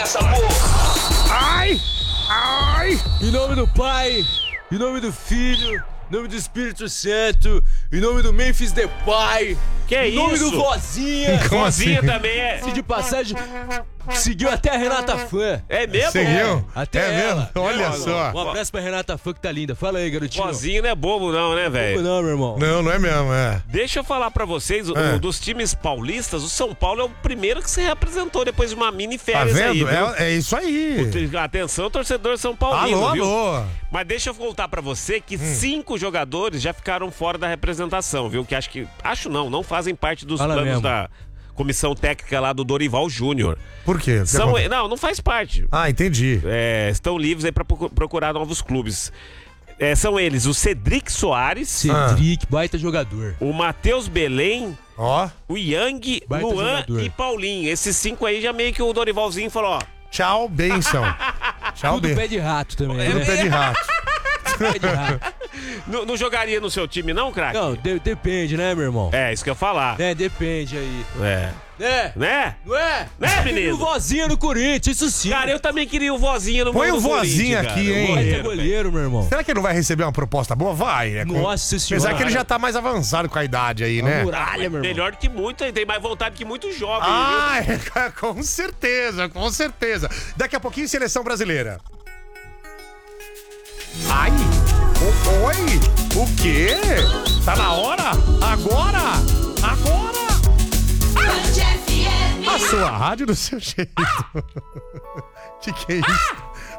essa porra. Ai! Ai! Em nome do Pai, em nome do Filho, em nome do Espírito Santo, em nome do Memphis Depay, Que é em nome isso? do Vozinha. Como Vozinha assim? também é. De passagem, seguiu até a Renata Fã. É mesmo? Seguiu? Até é ela. mesmo? Olha só. Um abraço pra Renata Fã que tá linda. Fala aí, garotinho. Vozinho não é bobo não, né, velho? Não, meu irmão. Não, não é mesmo, é. Deixa eu falar pra vocês, dos times paulistas, o São Paulo é o primeiro que se representou depois de uma mini Tá férias aí, vendo? viu? É isso aí. Atenção, torcedor São Paulino, Alô, viu? alô. Mas deixa eu voltar pra você que 5 jogadores já ficaram fora da representação, viu? Que acho não fazem parte dos Fala planos mesmo. da comissão técnica lá do Dorival Júnior. Por quê? Não faz parte. Ah, entendi. Estão livres aí pra procurar novos clubes. São eles o Cedric Soares, Cedric, baita jogador. o Matheus Belém, Ó, o Yang, Baita Luan jogador. e Paulinho. Esses 5 aí já meio que o Dorivalzinho falou, ó. tchau, benção. Tchau, Tudo pé benção. de rato também, Tudo né? pé de rato. Pé de rato. Não jogaria no seu time não, craque? Não, depende, né, meu irmão? É, isso que eu ia falar. É, depende aí. É. Né? Né? Não é? Né, menino? O Vozinha no Corinthians, isso sim. Cara, eu também queria o Vozinha no Põe no o Vozinha Corinthians, aqui, cara. hein? O Vai ter goleiro, goleiro, meu irmão. Será que ele não vai receber uma proposta boa? Vai, né? Nossa senhora. Apesar que ele já tá mais avançado com a idade aí, né? Muralha, meu irmão. Melhor que muito, ele tem mais vontade que muito jovem. Ah, com certeza, com certeza. Daqui a pouquinho, seleção brasileira. Ai! Oi! O quê? Tá na hora? Agora? Agora? A sua rádio do seu jeito. Que é isso?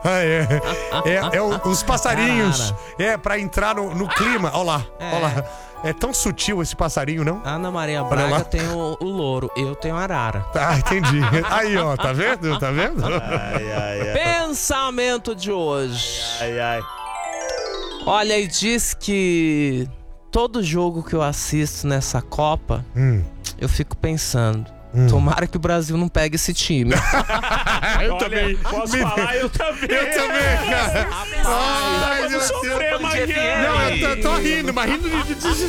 Os passarinhos. É, pra entrar no clima. Olha lá, olha lá. É tão sutil esse passarinho, não? Ana Maria lá. Braga tem o louro, eu tenho a arara. Ah, entendi. Aí, ó, tá vendo? Tá vendo? Pensamento de hoje. Ai. Olha, e diz que todo jogo que eu assisto nessa Copa, eu fico pensando, tomara que o Brasil não pegue esse time. Eu Olha, também. posso falar? Eu também. Eu também, cara. Ai, meu Vamos Deus. sofrer, mas Não, eu tô rindo, mas rindo de